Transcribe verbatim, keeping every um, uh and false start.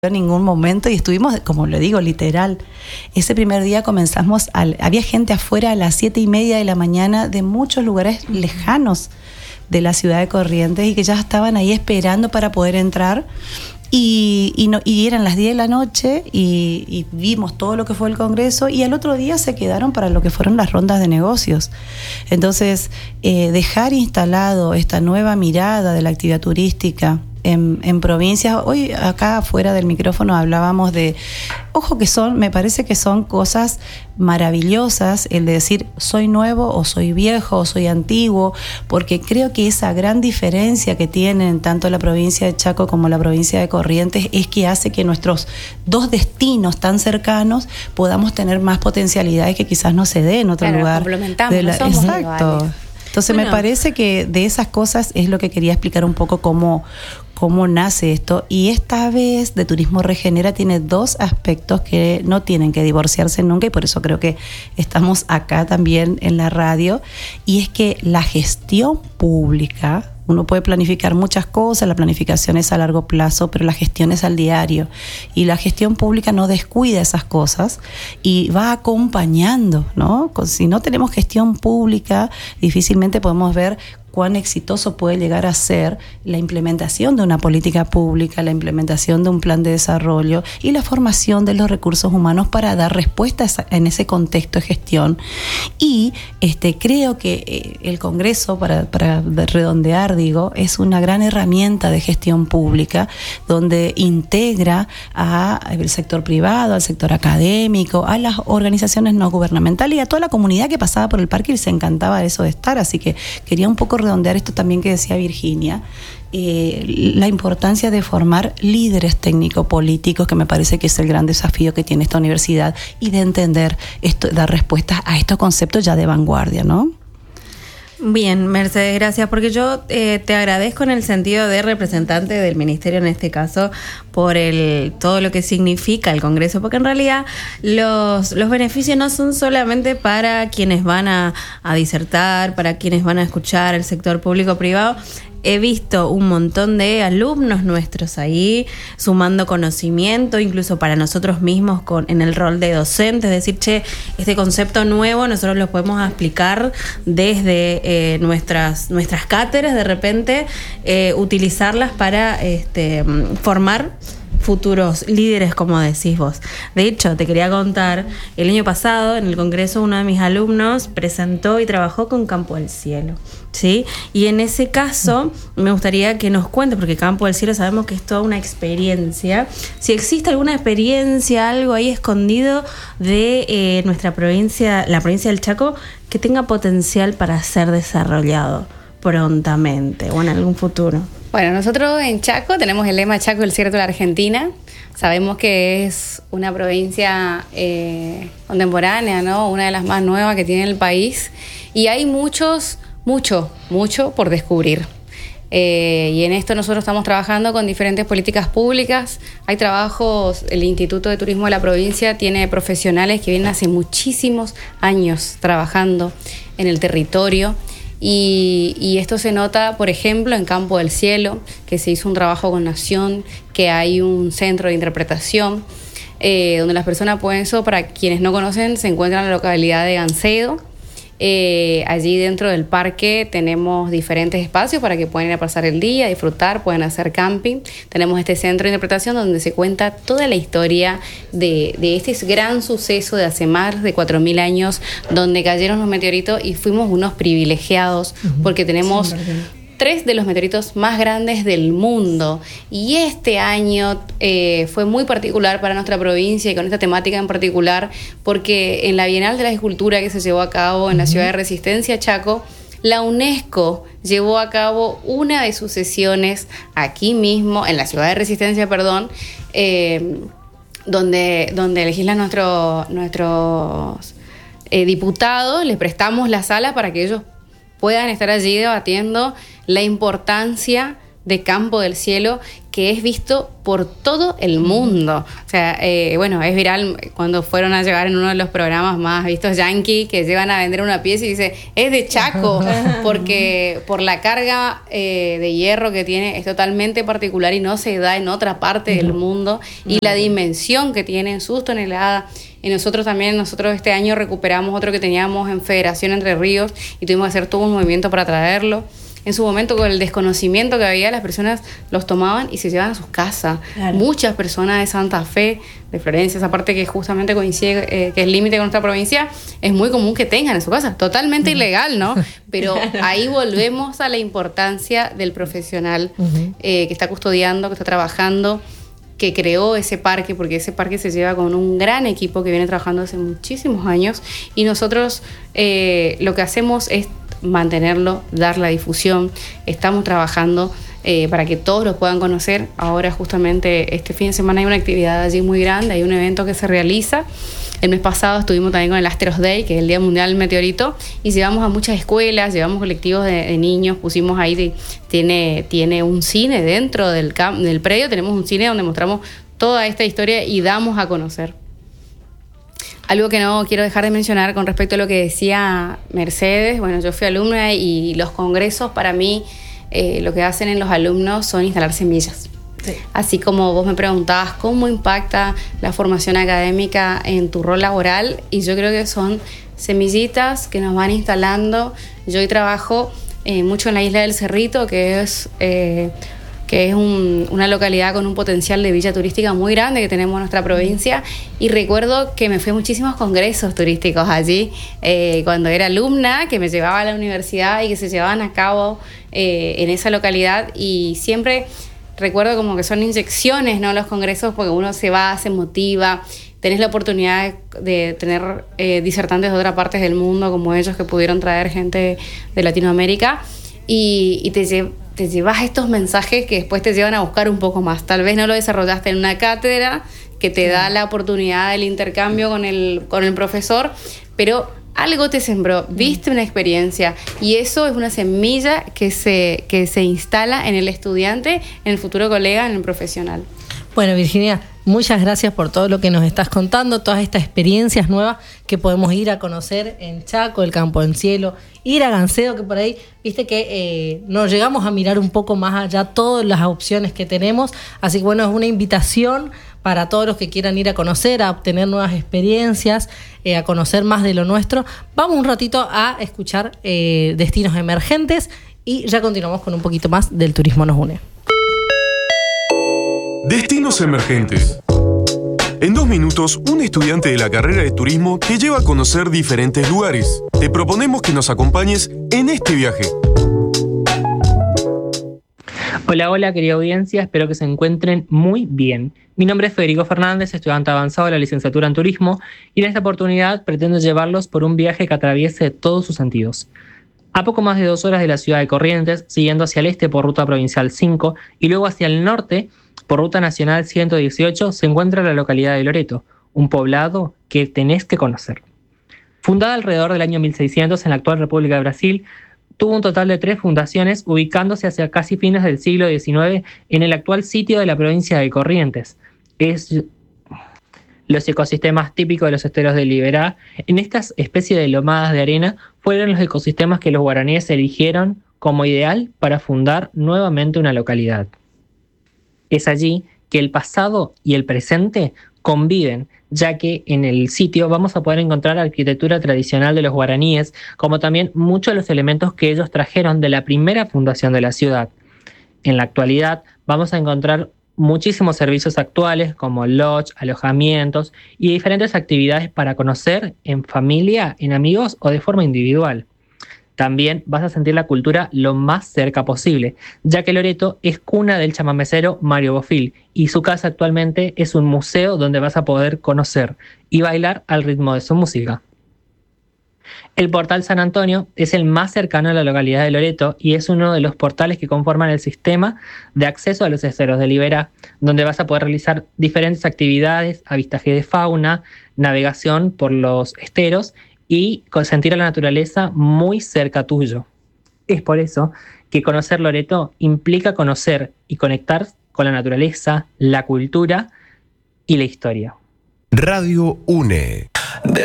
en ningún momento y estuvimos, como le digo, literal. Ese primer día comenzamos, al, había gente afuera a las siete y media de la mañana de muchos lugares lejanos de la ciudad de Corrientes y que ya estaban ahí esperando para poder entrar. Y, y, no, y eran las diez de la noche y, y vimos todo lo que fue el Congreso y al otro día se quedaron para lo que fueron las rondas de negocios. Entonces, eh, dejar instalado esta nueva mirada de la actividad turística en, en provincias, hoy acá afuera del micrófono hablábamos de, ojo que son, me parece que son cosas maravillosas el de decir soy nuevo o soy viejo o soy antiguo, porque creo que esa gran diferencia que tienen tanto la provincia de Chaco como la provincia de Corrientes es que hace que nuestros dos destinos tan cercanos podamos tener más potencialidades que quizás no se dé en otro claro, lugar. Complementamos, de la, no somos exacto. iguales. Entonces bueno, me parece que de esas cosas es lo que quería explicar un poco cómo, cómo nace esto. Y esta vez de Turismo Regenera tiene dos aspectos que no tienen que divorciarse nunca y por eso creo que estamos acá también en la radio. Y es que la gestión pública, uno puede planificar muchas cosas, la planificación es a largo plazo, pero la gestión es al diario. Y la gestión pública no descuida esas cosas y va acompañando, ¿no? Si no tenemos gestión pública, difícilmente podemos ver cuán exitoso puede llegar a ser la implementación de una política pública, la implementación de un plan de desarrollo y la formación de los recursos humanos para dar respuestas en ese contexto de gestión. Y este, creo que el Congreso, para, para redondear, digo, es una gran herramienta de gestión pública donde integra al sector privado, al sector académico, a las organizaciones no gubernamentales y a toda la comunidad que pasaba por el parque y se encantaba de eso de estar. Así que quería un poco redondear esto también que decía Virginia, eh, la importancia de formar líderes técnico-políticos, que me parece que es el gran desafío que tiene esta universidad, y de entender esto, dar respuestas a estos conceptos ya de vanguardia, ¿no? Bien, Mercedes, gracias, porque yo eh, te agradezco en el sentido de representante del Ministerio en este caso por el todo lo que significa el Congreso, porque en realidad los, los beneficios no son solamente para quienes van a, a disertar, para quienes van a escuchar el sector público-privado. He visto un montón de alumnos nuestros ahí sumando conocimiento, incluso para nosotros mismos con, en el rol de docentes, decir, che, este concepto nuevo nosotros lo podemos explicar desde eh, nuestras, nuestras cátedras, de repente eh, utilizarlas para este, formar futuros líderes, como decís vos. De hecho, te quería contar, el año pasado en el Congreso uno de mis alumnos presentó y trabajó con Campo del Cielo, ¿sí? Y en ese caso me gustaría que nos cuentes, porque Campo del Cielo sabemos que es toda una experiencia, si existe alguna experiencia, algo ahí escondido de eh, nuestra provincia, la provincia del Chaco, que tenga potencial para ser desarrollado prontamente o en algún futuro. Bueno, nosotros en Chaco tenemos el lema Chaco, el desierto de la Argentina. Sabemos que es una provincia eh, contemporánea, ¿no? Una de las más nuevas que tiene el país. Y hay muchos, mucho, mucho por descubrir. Eh, y en esto nosotros estamos trabajando con diferentes políticas públicas. Hay trabajos, el Instituto de Turismo de la provincia tiene profesionales que vienen hace muchísimos años trabajando en el territorio. Y, y esto se nota, por ejemplo, en Campo del Cielo, que se hizo un trabajo con Nación, que hay un centro de interpretación, eh, donde las personas pueden, eso para quienes no conocen, se encuentra en la localidad de Gancedo. Eh, allí dentro del parque tenemos diferentes espacios para que puedan ir a pasar el día, disfrutar, pueden hacer camping. Tenemos este centro de interpretación donde se cuenta toda la historia de, de este gran suceso de hace más de cuatro mil años, donde cayeron los meteoritos y fuimos unos privilegiados, uh-huh. porque tenemos... Sí, tres de los meteoritos más grandes del mundo. Y este año eh, fue muy particular para nuestra provincia y con esta temática en particular, porque en la Bienal de la Escultura que se llevó a cabo en la ciudad de Resistencia, Chaco, la UNESCO llevó a cabo una de sus sesiones aquí mismo, en la ciudad de Resistencia, perdón, eh, donde, donde legislan nuestro, nuestros eh, diputados, les prestamos la sala para que ellos puedan estar allí debatiendo la importancia de Campo del Cielo que es visto por todo el mundo. O sea, eh, bueno, es viral cuando fueron a llevar en uno de los programas más vistos yankee, que llevan a vender una pieza y dice, es de Chaco, porque por la carga eh, de hierro que tiene es totalmente particular y no se da en otra parte del mundo, y la dimensión que tiene en sus toneladas. Y nosotros también, nosotros este año recuperamos otro que teníamos en Federación Entre Ríos y tuvimos que hacer todo un movimiento para traerlo. En su momento, con el desconocimiento que había, las personas los tomaban y se llevaban a sus casas. Claro. Muchas personas de Santa Fe, de Florencia, esa parte que justamente coincide, eh, que es límite con nuestra provincia, es muy común que tengan en su casa. Totalmente uh-huh. ilegal, ¿no? Pero ahí volvemos a la importancia del profesional uh-huh. eh, que está custodiando, que está trabajando, que creó ese parque, porque ese parque se lleva con un gran equipo que viene trabajando hace muchísimos años, y nosotros eh, lo que hacemos es mantenerlo, dar la difusión. Estamos trabajando eh, para que todos lo puedan conocer. Ahora justamente este fin de semana hay una actividad allí muy grande, hay un evento que se realiza. El mes pasado estuvimos también con el Asteros Day, que es el Día Mundial del Meteorito, y llevamos a muchas escuelas, llevamos colectivos de, de niños, pusimos ahí, de, tiene, tiene un cine dentro del, camp, del predio, tenemos un cine donde mostramos toda esta historia y damos a conocer. Algo que no quiero dejar de mencionar con respecto a lo que decía Mercedes, bueno, yo fui alumna y los congresos para mí eh, lo que hacen en los alumnos son instalar semillas. Sí. Así como vos me preguntabas cómo impacta la formación académica en tu rol laboral, y yo creo que son semillitas que nos van instalando. Yo hoy trabajo eh, mucho en la isla del Cerrito, que es... Eh, que es un, una localidad con un potencial de villa turística muy grande que tenemos en nuestra provincia, y recuerdo que me fui a muchísimos congresos turísticos allí eh, cuando era alumna, que me llevaba a la universidad y que se llevaban a cabo eh, en esa localidad, y siempre recuerdo como que son inyecciones, ¿no?, los congresos, porque uno se va, se motiva, tenés la oportunidad de, de tener eh, disertantes de otras partes del mundo como ellos, que pudieron traer gente de Latinoamérica, y, y te llevan te llevas estos mensajes que después te llevan a buscar un poco más. Tal vez no lo desarrollaste en una cátedra que te da la oportunidad del intercambio con el, con el profesor, pero algo te sembró, viste una experiencia, y eso es una semilla que se, que se instala en el estudiante, en el futuro colega, en el profesional. Bueno, Virginia, muchas gracias por todo lo que nos estás contando, todas estas experiencias nuevas que podemos ir a conocer en Chaco, el Campo del Cielo, ir a Gancedo, que por ahí, viste que eh, nos llegamos a mirar un poco más allá todas las opciones que tenemos. Así que bueno, es una invitación para todos los que quieran ir a conocer, a obtener nuevas experiencias, eh, a conocer más de lo nuestro. Vamos un ratito a escuchar eh, Destinos Emergentes y ya continuamos con un poquito más del Turismo Nos Une. Destinos Emergentes. En dos minutos, un estudiante de la carrera de turismo te lleva a conocer diferentes lugares. Te proponemos que nos acompañes en este viaje. Hola, hola, querida audiencia, espero que se encuentren muy bien. Mi nombre es Federico Fernández, estudiante avanzado de la licenciatura en Turismo, y en esta oportunidad pretendo llevarlos por un viaje que atraviese todos sus sentidos. A poco más de dos horas de la ciudad de Corrientes, siguiendo hacia el este por ruta provincial cinco y luego hacia el norte por ruta nacional ciento dieciocho, se encuentra la localidad de Loreto, un poblado que tenés que conocer. Fundada alrededor del año mil seiscientos en la actual República de Brasil, tuvo un total de tres fundaciones, ubicándose hacia casi fines del siglo diecinueve en el actual sitio de la provincia de Corrientes. Es los ecosistemas típicos de los esteros de Liberá. En estas especies de lomadas de arena fueron los ecosistemas que los guaraníes eligieron como ideal para fundar nuevamente una localidad. Es allí que el pasado y el presente conviven, ya que en el sitio vamos a poder encontrar arquitectura tradicional de los guaraníes, como también muchos de los elementos que ellos trajeron de la primera fundación de la ciudad. En la actualidad vamos a encontrar muchísimos servicios actuales como lodge, alojamientos y diferentes actividades para conocer en familia, en amigos o de forma individual. También vas a sentir la cultura lo más cerca posible, ya que Loreto es cuna del chamamecero Mario Bofill y su casa actualmente es un museo donde vas a poder conocer y bailar al ritmo de su música. El portal San Antonio es el más cercano a la localidad de Loreto y es uno de los portales que conforman el sistema de acceso a los esteros de Liberá, donde vas a poder realizar diferentes actividades, avistaje de fauna, navegación por los esteros y sentir a la naturaleza muy cerca tuyo. Es por eso que conocer Loreto implica conocer y conectar con la naturaleza, la cultura y la historia. Radio UNE.